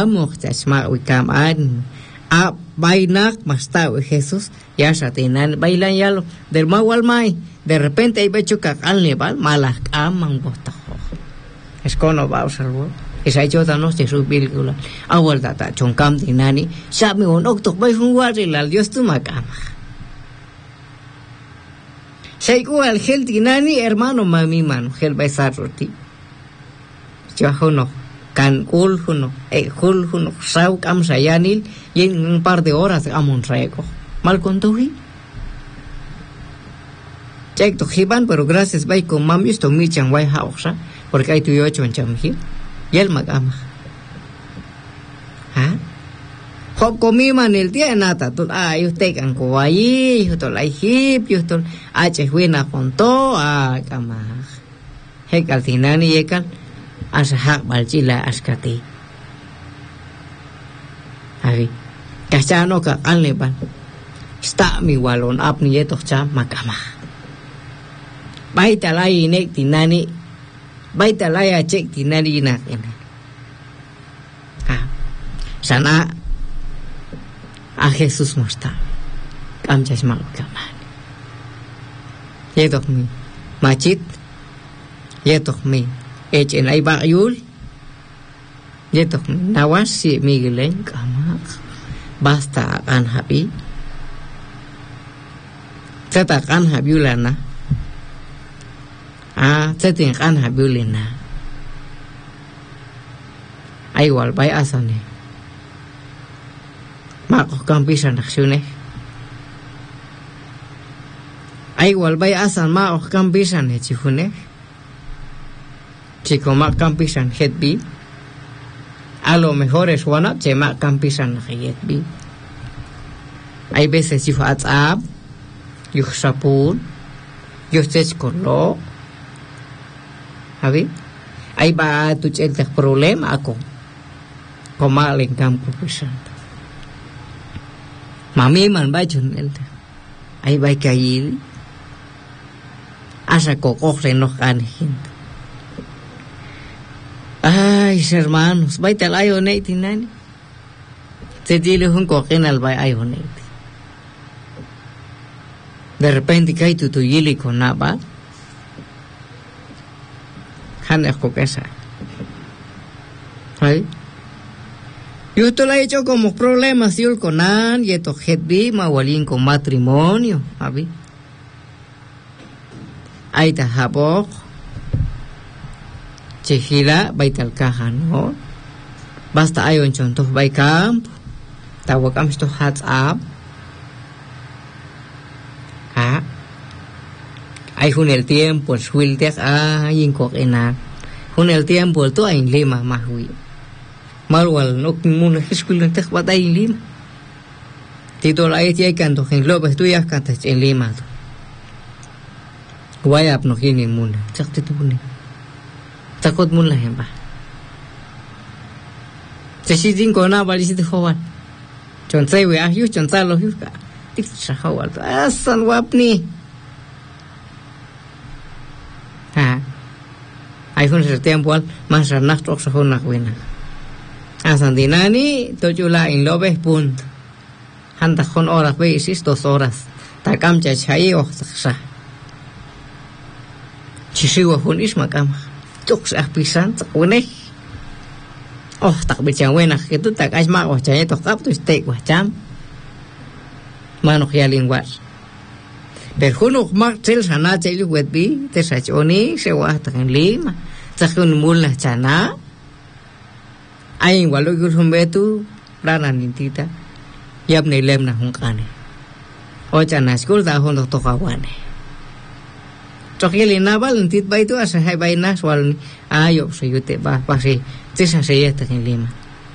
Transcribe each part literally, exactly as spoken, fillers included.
amo chachma wikam an a bainak masta Jesús ya satinan bailan yalo del mawal mai de repente hay becho kakal nebal malas aman botajo es cono va salvo esa yo da no se subilgula awal data chongkam dinani sabe un octo bai funguari la dios tu macama sei igual gel dinani hermano mami mano gel besar roti yo no kan ul huno e hul huno sau kam sayanil y en un par de horas amon rego mal contuji check to hiban pero gracias bai con mami esto mi chan wai hausa porque hay tu yo chon cham hi y el magama ha hop comí man el día nata tu ay usted kan ko ahí yo to lai hip yo to ache huina con to a kama he kaltinani yekan asa hak balchila askati abi kachano ka alneban sta mi walon ap ni eto cha makama baita lai nek tinani baita lai a chek tinani na ena ha sana a Jesús musta kamchas mal kaman yetok mi machit yetok mi ech en ay bayul yetok nawas si miguelen kama basta kan habi tata kan habiulana ah tete kan habiulena ay wal bay asane mako kampisan aksune ay wal bay asan mako kampisan hechifune chico ma campisan hetbi a lo mejor es wana che ma campisan hetbi hay veces si WhatsApp yo sapun yo tech korlo abi hay ba tu chen tek problema ako koma len campo pisan mami man ba chun el hay ba kail asa kokore no kan hin. Ay, hermanos, baita el ayonete nani. Se dile un coquín al bay ayonete. De repente cae tu tuyili con naba. Hanes coquesa. ¿Ay? Yo esto lo he hecho como problemas, yo con an, y esto hetbi, mawalín con matrimonio, ¿abi? Ahí está jabok. Chihila baital kahan no basta ayon contoh baikam tawakam sto WhatsApp ha ay hun el tiempo suil tek ay kok enak hun el tiempo to ay lima mahwi malwal nok mun hiskul tek batay lima tito ay ti ay kanto hin lo bestu ya kata en lima to wayap no hini mun chak titu ni takut mun lah ba Jadi jing kona bali situ kawan chon sai we ahiu chon sai lo hiu ka tik sa hawal asan wapni ha ai hun ser tempoal mas ranak tok sa honak wena asan dinani to chula in lobe punt handa kon horas veces dos horas takam cha chai o sa chisiwa hun isma kama tuk sa pisan takune oh tak bicara wena itu tak asma oh cahaya tok kap tu steak wah cam manok ya lingwas berhunuk mak cel sana celu wetbi tesachoni sewa takan lima takun mulna cana aing walu gul humbetu rana nintita yap ne lem na hungkane oh cana skul ta hon tok kawane Tokili nabal ntit ba itu asa hai baina soal ayo sayute ba pasi tisa saya takin lima.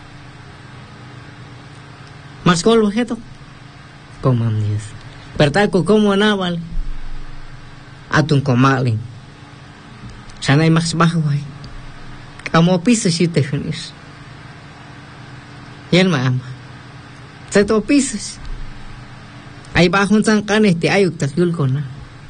Mas kol objeto como amnios. Pertaco como nabal atun komalin. Sanay max bahway. Kamo piso site finis. Yel maama. Seto pisos. Ay bahon sang kanete ayuk takyul ko na.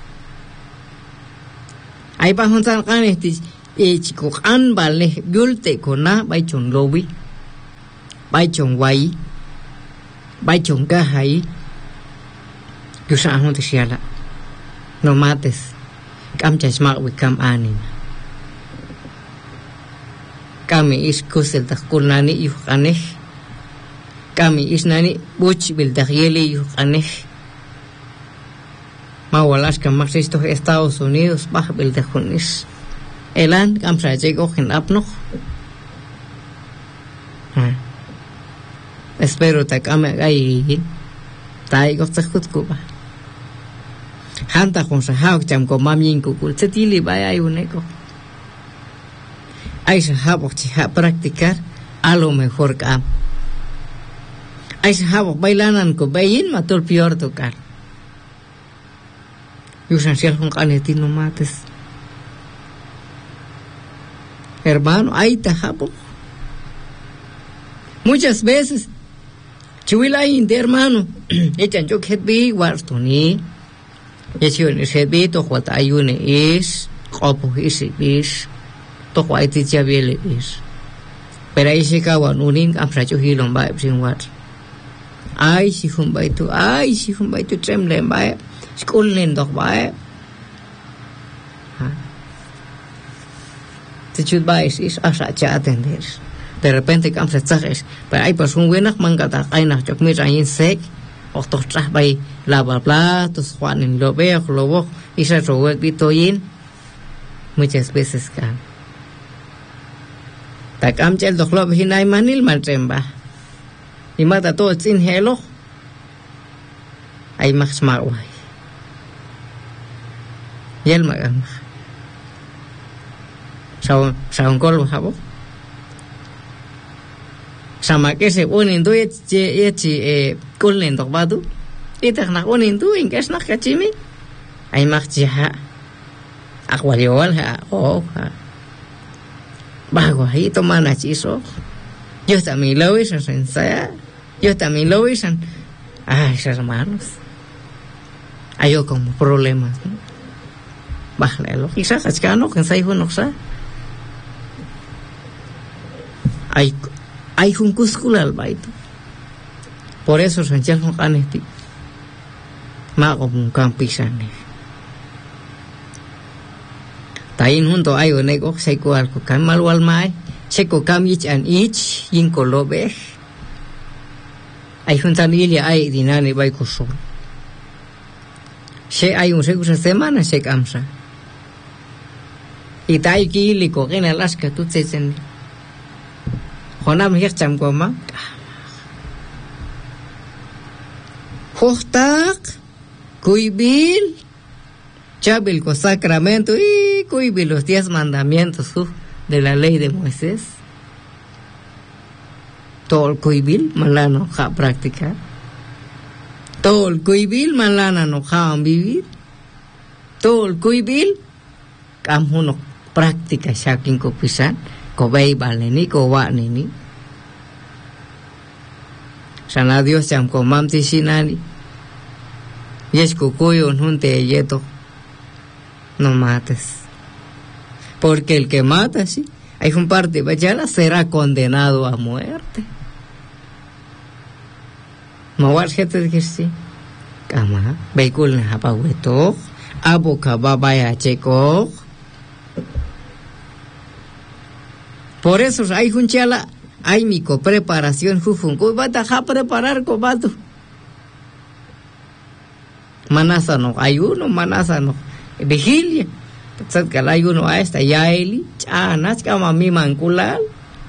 Ay bahon sang kanete e chico an bale gulte ko na bay chon lobi. bai chong wai bai chong ka hai yu sa hon tisiala no mates kam chasma wi kam anin kami is kusel takulnani yu aneh kami is nani buch bil dakhili yu aneh mawalas kam marxisto Estados Unidos bah bil dakhunis elan kam sa jego hin apno ha espero ta kam ai tai go tsakut ko ba hanta con sa hak cham ko mamin ko kul tili ba ai uneko ai se habo chi ha practicar a lo mejor kam ai se habo bailanan ko bayin matul pior tocar yusan sial con canetin no mates hermano ai ta habo muchas veces chuila in de hermano echan yo que bi wartoni echan ese bi to what ayune is qopo is is to white ya viele is pero ahí se kawan unin am fracho hilon ba sin wat ai si hum bai tu ai si hum bai tu tremle ba skol len doch ba ha te chut ba is is asa cha atender de repente kam se tsages pero hay pues un buenas mangata ay na chok mi rain sek o to tra bai lavar platos juan en lo veo lo bo y se robo bitoyin muchas veces ka ta kam chel doklo hinai manil mantremba y mata todo sin helo ay max mawai yel magam sao sao kol habo sama que se unen do et et e kolen dok badu itak nak unen do ingas nak kachimi ay max jiha akwaliol ha oh ha bago ahí toman hechizo yo también lo hice en saya yo también lo hice ay hermanos hay como problemas ¿no? Bájalo quizás achano que sai no sa hay hay un cúsculo al baito por eso se echar con canesti mago un campisane tain junto ay onego sai ko al ko kamal wal mai se ko kam ich an ich yin ko lobe ay junta nilia ay dinani bai ko so se ay un seguro semana se kamsa y tai ki li ko en Alaska tu tsen honam hier cham ko ma hochtak kuibil chabil con sacramento y cuibil los diez mandamientos uh, de la ley de Moisés todo el cuibil malano ja practicar todo el cuibil malana no ja vivir todo el cuibil kam uno práctica shakin ko pisan ko bay baleni ko wa nini sana Dios cham ko mamti sinani yes ko koyo hunte yeto no mates porque el que mata sí hay un parte bachala será condenado a muerte no war gente que sí kama veikul na hapaweto aboka babaya cheko por eso hay un chala hay mi co preparación jufun ko bata ja preparar ko bato manasa no ayuno manasa no vigilia sat que hay uno a esta ya eli chanas kama mi manculal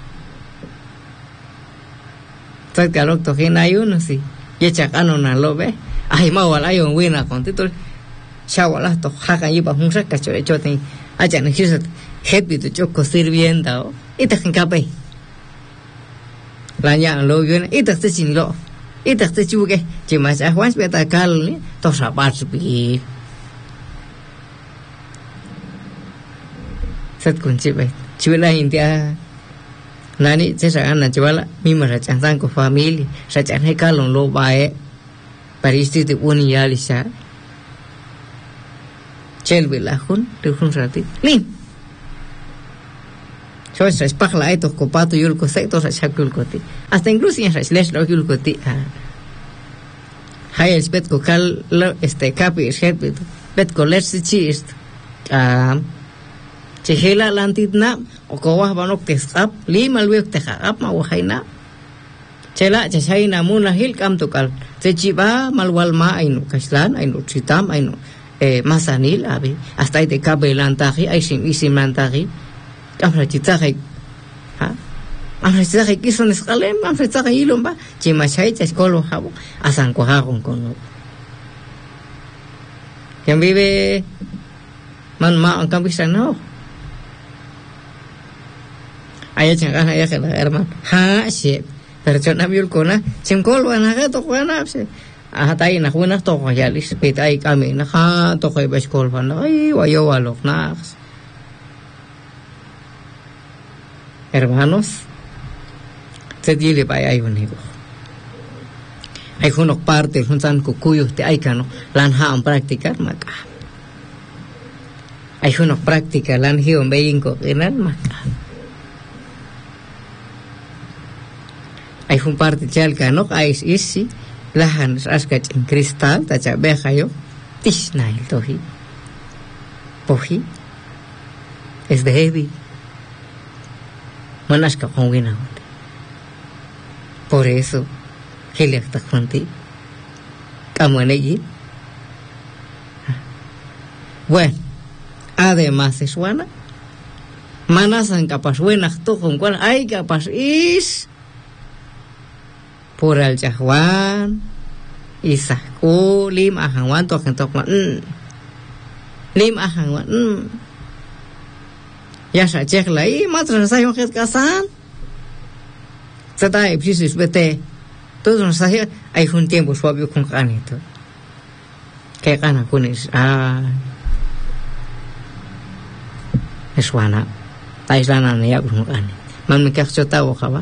sat que lo tojen hay uno sí y chacano na lo ve ay ma wala yo wina con título shawala to hakan yiba hunsa cacho hecho ten acha no quise happy to choco sirviendo y te encape la ya lo yo y te se sin lo y te se chuke chima sa juan beta kal to sabar bi sat kun chibe chula india nani se sa ana chwala mi ma sa chan ko familia sa chan he kalon lo bae paristi de unialisa chelbe la hun de hun rati ni Yo es pagla esto copato yulco sector a chaculcoti. Hasta incluso en les lo yulcoti. Hay el spet cocal este capi es het bet coler si chist. Ah chihela lantitna o kawah banok tesap lima luek tehap ma wahaina. Chela chachaina muna hil kam tukal. Chechiba malwal ma ainu kaslan ainu chitam ainu eh masanil abi hasta ite cabe lantaji ay sim isim lantaji. Amra chitaje ha amra chitaje quiso en escalem amra chitaje ilomba chimachay chascolo jabo asan cojaron con quien vive man ma en cambisa no ay changan ay que la hermano ha sí pero yo no viol cona chimcolo en agato juana se hasta ahí na juana to ya lis pita ay camina ha to que bescol van ay wayo walok na. Hermanos, se dile vaya hay un hijo. Hay unos partes, un san cucuyos de aikano, lanjan practicar maca. Hay unos prácticas, lanjion beinco, enan maca. Hay un parte chalca, no hay isi, lahan ascach en cristal, tacha beja yo, tisnail tohi. Poji, es de heavy. Manas ka con wina. Por eso, que le está contigo. Como en allí. Bueno, además es buena. Manas en capas buenas, tú con cual hay capas is. Por el Yahuan. Isaku, lim ahanwan, toquen toquen. Lim ahanwan. Ya se checkla ahí, matras hay un jet casan. Se está ahí, pues, vete. Todos nos hay, hay un tiempo suave con canito. ¿Qué gana con eso? Ah. Es buena. Aislana ni ya con canito. Man me quejo chota ojaba.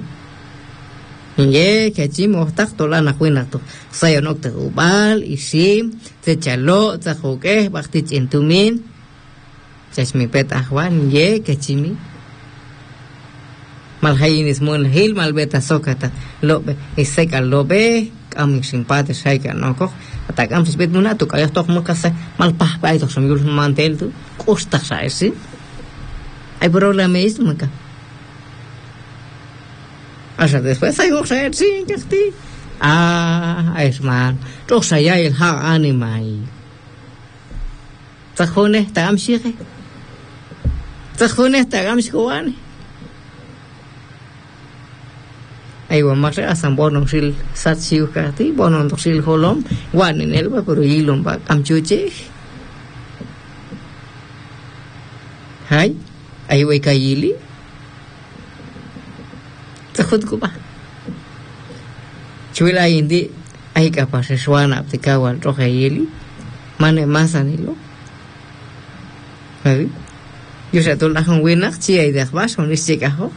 Y que chimo tacto lana cuinato. Sayo no te ubal, y sí, te chalo, te jugué, bastich en tu min. Chas mi peta Juan ye que chimi mal hayinis mon hil mal beta sokata lobe iseka lobe am simpate saika noko atakam sibet muna tu kaya tok mo kasa mal pah pa ito som yul mantel tu costa sa ese hay problema es maka asa después hay otra sí que ah hermano to saya el ha animai tajone tam shige tajone tagam shkoane ay wa makre asan bono sil sat siu kati bono sil holom wan en elba pero ilom ba am chuche hay ay we kayili tajud ko ba chuila indi ay kapaz suana aptikawal to kayili mane masanilo ¿Sabes? Yo sé todo la con buena, sí hay de más, con este cajo.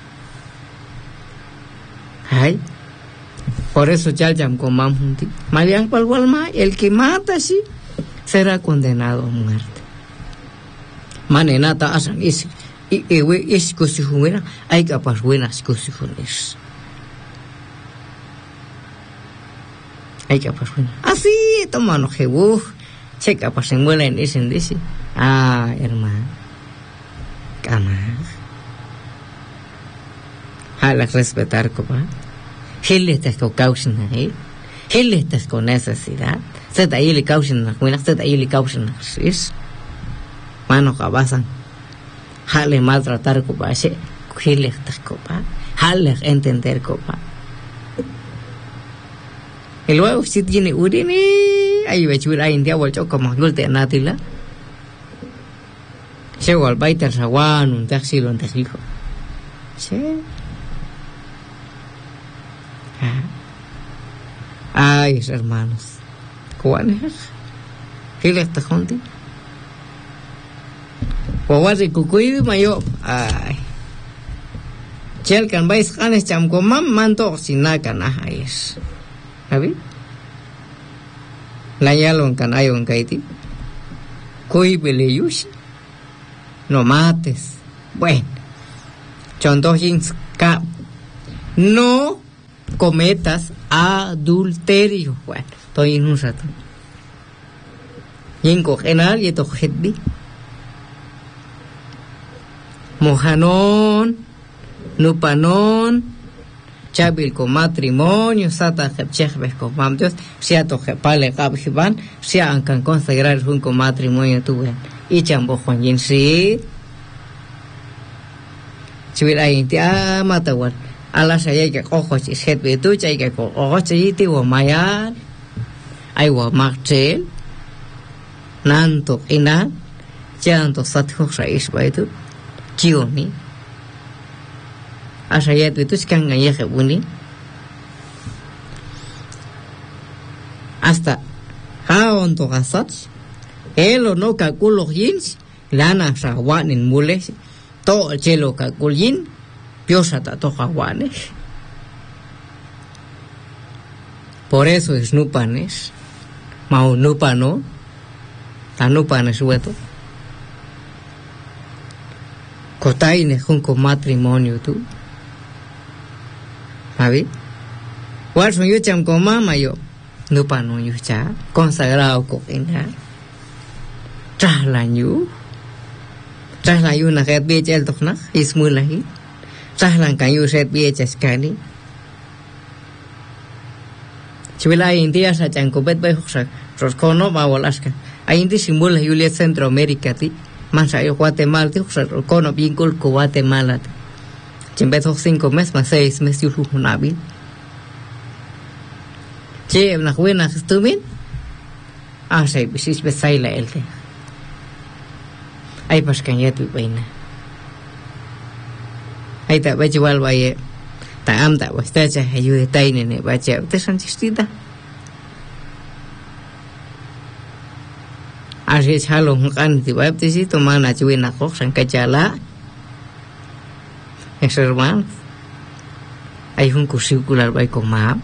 Ay, por eso ya llamo con mamundi. Marian Palwalma, el que mata sí, será condenado a muerte. Manenata asan is, y ewe is cosijumera, hay capas buenas cosijunes. Hay capas buenas. Así, tomando jebu, che capas en buena en ese en ese. Ah, hermano. Cama. Hala respetar copa. Él está con causa ahí. Él está con necesidad. Se da ahí le causa en la cuina, se da ahí le causa en la es. Mano cabasan. Hala maltratar copa, se. Él está copa. Hala entender copa. Y luego si tiene urini, ahí ve chura india volcho como gulte natila. Llegó al baiter saguán, un taxilo, un taxilo. Sí. Ah. Ay, hermanos. ¿Cuáles? ¿Qué le está junto? Guaguasi cucuy mayo. Ay. Chel kan vais canes cham comam manto sinakan ahais. ¿Sabi? La yalon kan ayon kaiti. Cuy peleyushi. No mates. Bueno, Chontojins ka. No cometas adulterio. Bueno, estoy en un rato. Yinko genal y esto heddi. Mojanon, nupanon, chabil con matrimonio, sata jepchebes con mamdios, sea tojepale gabjiban, sea ancan consagrar un con matrimonio tuven. Y chambo Juan Yin sí. Chivil ahí te amatawan. Alas hay que cojo si het betu, hay que cojo si ti o mayar. Ay wa marchel. Nanto ina. Chanto satho rais baitu. Chioni. Asayat betu sekarang gaya kebuni. Hasta haon to gasat. Elo no calculo yins. Lana sawanin mules. To el chelo calculin. Piosata tojaguanes. Por eso es nupanes. Mau nupano. Tanupanes hueto. Cotaine junco matrimonio tú. ¿Sabi? ¿Cuál son yo cham con mamá yo? Nupano yo cha. Consagrado coquina. Traslañu. Traslañu na red beche el tochna. Ismulahi. Traslan kayu set beche skani. Chivela India sa chanco bet bay hoxak. Roscono va Alaska. Ahí indi simula Juliet Centroamérica ti. Mansa yo Guatemala ti hoxak. Roscono vincul con Guatemala ti. Chimbeto cinco meses más seis meses yo lujunabi. Che na buena estumin. Ah sei bisis besaila elte. Ay pas kanyet buena. Ay ta bache wal baye. Ta am ta was ta cha ayu tai ne ne bache te san chistita. Así chalo kan ti bab ti si to mana chuina kok san kachala. Es hermano. Hay un cursicular bay con map.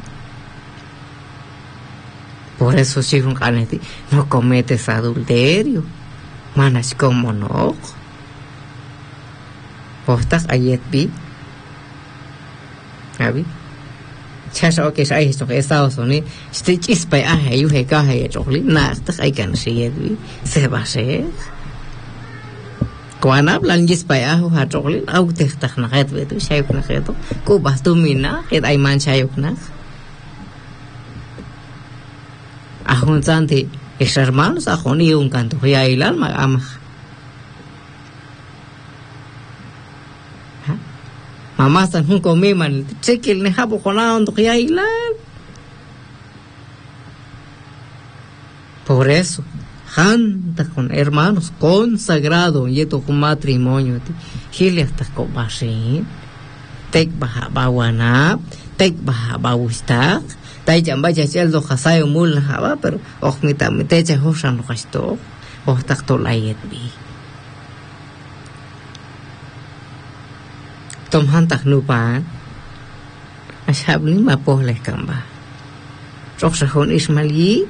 Por eso si un caneti no cometes adulterio. Manas como no. Postas ayet bi. ¿Sabi? Chasa que sai esto que Estados Unidos. Este chispa ah ayu he ka he chokli na estas hay que se bi. Se va a hacer. Cuando hablan chispa ah ha chokli au te tak na het betu sayuk na heto. Ko bastu mina het ay man sayuk na. Ahun santi es hermanos ahun y un canto ya ilan ma ama. Mamá san hun come man chequel ne habo kona on ya ilan. Por eso janta con hermanos consagrado y esto con matrimonio ti hile hasta con basin tek baha bawana tek baha bawista tai jamba jachel do khasayo mul haba pero okhmita mitecha hosan khasto ohtak to layet bi tom hantak nupan ashab ni ma pohle kamba roksahon ismali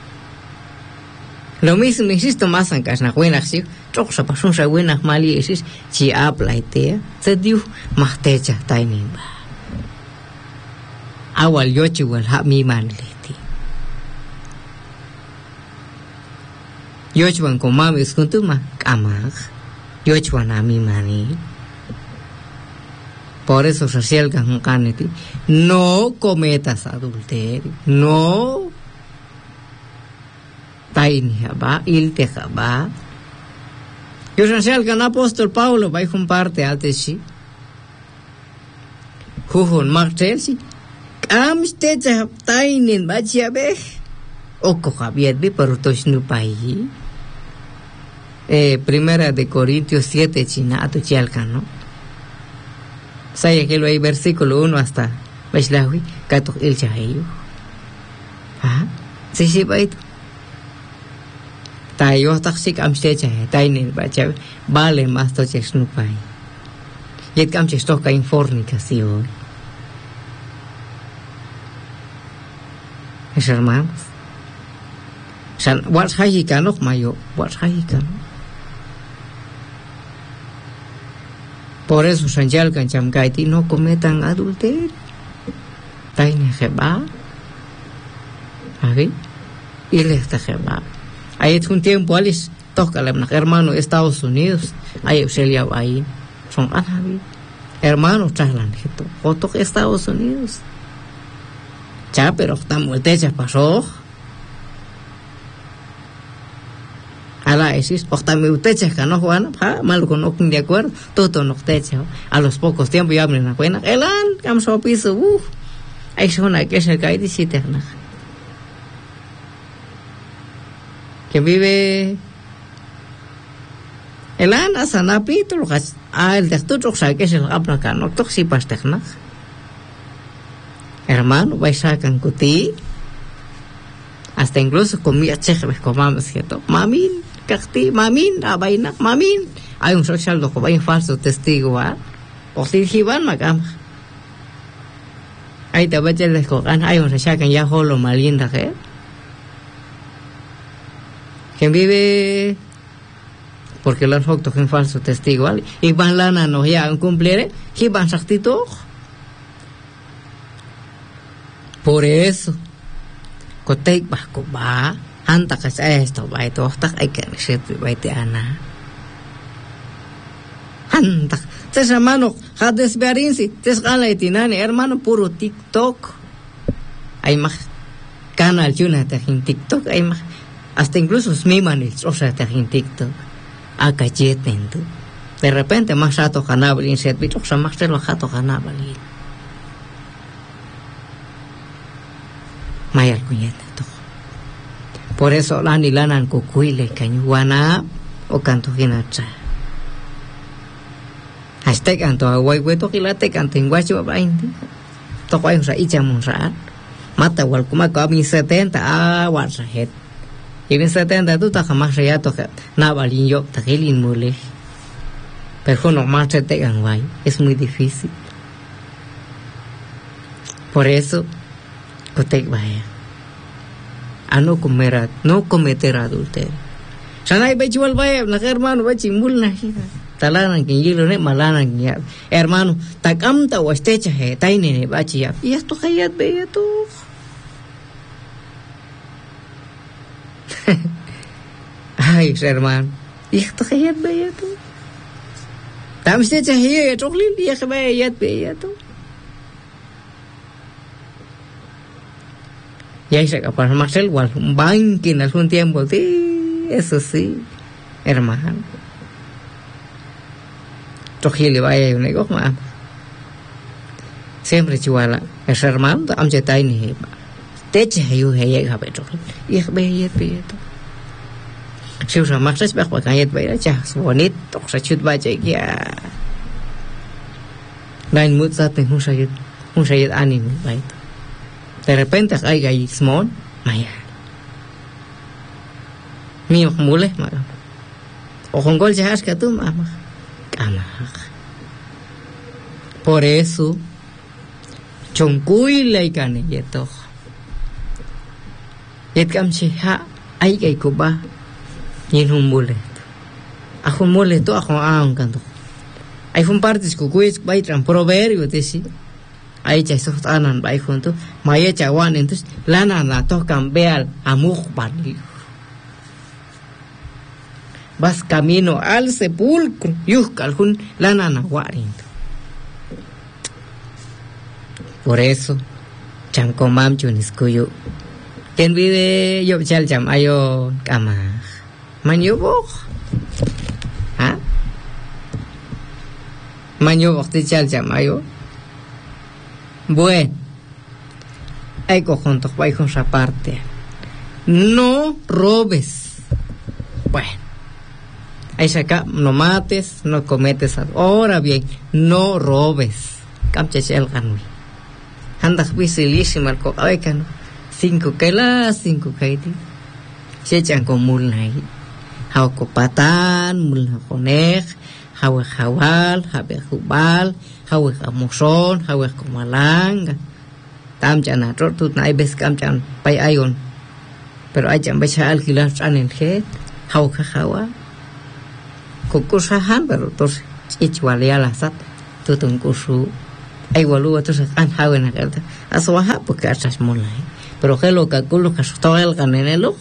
lo mismo insisto más en casa buena sí roksa pasun sa buena mali esis chi apla itea se diu mahtecha tainimba awal yochi wal ha mi man leti yochi wan con mami skuntuma kamag yochi wan a mi mani. Por eso social kan kaneti no cometas adulterio no taini haba il te haba yo social kan apóstol Paulo vai con parte altesi juhun martelsi am steja tainin bachiabe oko javier bi por tosnu pai eh primera de Corintios siete china atu chalkan no saya que lo hay versículo uno hasta Baislawi katok il chahayu ha si si bait tayo taksik am steja tainin bacha vale más to chesnu pai yet kam chesto ka fornicación. Es hermanos. San what's hayikano mayo what's hayikano. Por eso Sanjal Kanchamkaiti no cometan adulterio. Taine Jeba. ¿Ahí? Y le está Jeba. Ahí es un tiempo, Alice, toca hermano de Estados Unidos. Ahí se le va ahí. Son anabi. Hermanos traslan esto. O toca Estados Unidos. Ya, pero estamos el techo pasó. A la esis, o también ustedes que no juegan, malo con no de acuerdo, todo no techo. A los pocos tiempos ya abren la cuenta. El an, vamos a piso, uff. Hay una que se cae de citerna. Que vive el an, a Sanapito, a el de estos, que es el abra acá, no toxipas ternas. Hermano, vais a cancuti. Hasta incluso comía chejes con mamas, ¿cierto? Mamin, cacti, mamin, a vaina, mamin. Hay un social do que falso testigo, ¿ah? O si jiban macam. Ahí te voy a decir que hay un social que ya holo malinda, ¿eh? Quien vive porque lo han foto en falso testigo, ¿vale? Y van lana no ya un cumplir, jiban sactito. Por eso, kotek bahko ba, anta kas esto ba ito tak ay kan siete ba ite ana. Anta, tes hermano, hades berinsi, tes kala itinani hermano puro TikTok. Ay mah canal yuna te en TikTok ay mah hasta incluso mi manil, o sea te en TikTok. Acá jetendo. De repente más rato canal in set bit, o sea más te lo jato canal. Mayal kunyete to. Por eso la ni lanan kukuile kanyuana o canto ginacha. Hasta canto agua y to kilate canto en guacho baindi. To kwai sa icha munra. Mata wal kuma ka mi setenta a warsa het. Y mi setenta tu ta jamás ya to na balin yo ta gelin mule. Pero no más te tengan guay, es muy difícil. Por eso kotek vaya a no comer no cometer adulterio. Sanay bechual vaya la hermano va chimbul na hira talanan que yilo ne malanan ya hermano takamta o estecha he taine ne bachi ya y esto hayat be tu ay hermano y esto hayat be tu tam estecha he choklil ya be hayat be tu. Y ahí se capaz Marcel igual un banque en algún tiempo, sí, eso sí, hermano. Trojile vaya un negocio más. Siempre chihuahua, es hermano, am se tai ni. Teche hayu haye gabe trojil. Y es beyet beyeto. Si usa Marcel es bajo kayet beya, ya, bonito, se chut vaya ya. Lain mutsat en un sayet, un sayet ánimo, beyeto. De repente hay gay small, maya. Mío mule, maya. O con gol ya es que tú, mamá. Cama. Por eso, choncuy le gane yeto. Yet cam chiha, hay gay cuba, y un mule. A un mule, tú a un aun canto. Hay un partes cucuy, baitran proverbio, te sí. Ahí ya esos anan va junto, maya chawan entonces lana na tocan veal amuk bani. Vas camino al sepulcro, yuscal jun lana na warin. Por eso, chankomam chuniskuyu. Quien vive yo chal cham ayo kama. Manyobo. ¿Ah? Manyobo te chal cham ayo. Bueno, hay conjuntos, hay con esa parte. No robes. Bueno, ahí saca, no mates, no cometes. Ahora bien, no robes. Camchache el ganui. Andas visilísimo al cocabecan. Cinco kelas, cinco kaiti. Se echan con mulnai. Hau copatán, mulna conej, hau jawal, hau jubal. Hawe kamuson, hawe kumalanga. Tam jana trotut na ibes kam jan pai ayon. Pero ajan bacha alquilar anen het, haw ka hawa. Kukusahan pero tos ichwalia la sat tutun kusu ay walu otros han hawen agarta aswaha porque achas molai pero que lo calculo que todo el canenelo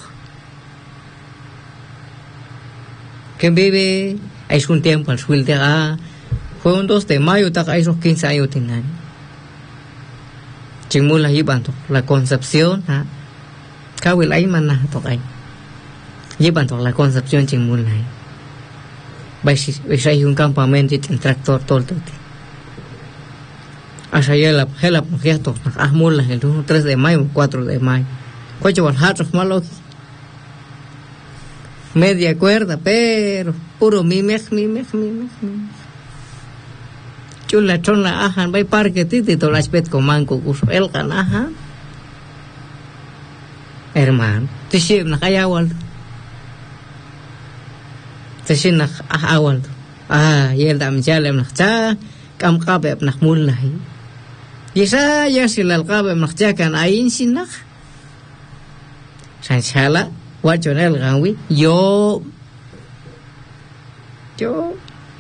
que vive hay un tiempo al suel de a fue un dos de mayo ta hay esos quince años tienen chimula iban la Concepción ha kawil ay man na to ay iban la Concepción chimula ay vais un campamento en tractor todo hasta allá la hela proyecto ahmula el tres de mayo cuatro de mayo coche van hatros malos media cuerda pero puro mimej mimej mimej chula chona ajan vai parque titi to las pet con manco uso el canaja hermano te sib na kaya wal te sin na awal ah yel dam jalem na cha kam qabe na mulai yesa yasil al qabe na cha kan ayin sinak sanshala wachonel ganwi yo yo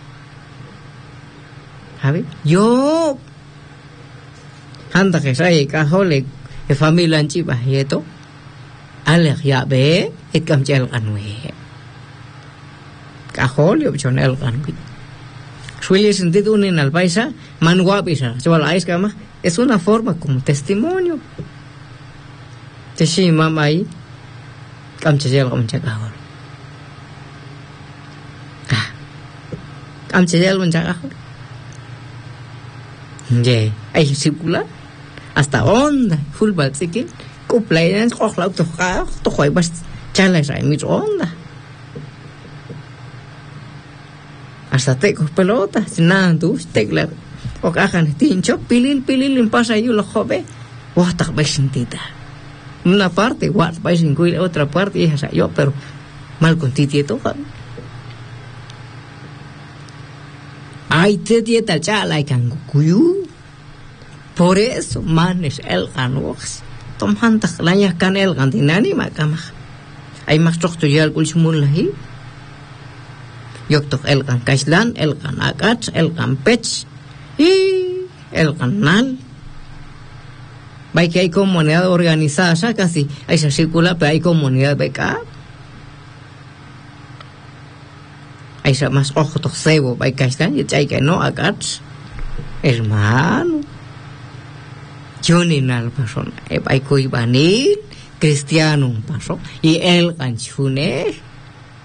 ¿Sabe? Yo anda que sai ka hole e familia anchiba yeto ale ya be et kam chel kanwe ka hole opcional kanwi suele sentido un en al paisa man guapisa chaval ais kama es una forma como testimonio te shi mama ahí kam chel kam chaka hol ah kam chel mun chaka hol ye ay circular hasta onda full balsikin cumpleaños ojalá to ja to hoy bas chala sai mi onda hasta te con pelotas nada tú tecla o cajan tincho pilil pilil en pasa yo lo joven o hasta besintita una parte igual vais incluir otra parte y esa yo pero mal con ti tieto ay te dieta chala y cangucuyu por eso manes el ganox tom hanta lanya kan el gantinani makama ay mas tokto yal kulsumul lahi yok tok el kan kaislan el kan akat el kan pech y el canal vai que hay comunidad organizada ya casi hay esa circula pero hay comunidad beca hay más ojo tok sebo vai kaislan y chay que no akat hermano yo ni nada pasó, hay que ibanir cristiano pasó y el ganchune